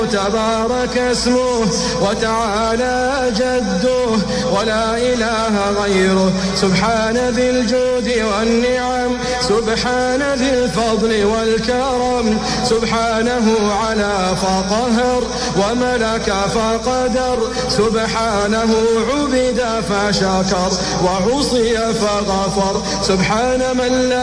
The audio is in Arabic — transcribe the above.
تبارك اسمه وتعالى جده ولا إله غيره. سبحان ذي الجود والنعم، سبحان ذي الفضل والكرم، سبحانه على فقهر وملك فقدر، سبحانه عبد فشكر وعصي فغفر. سبحان من لا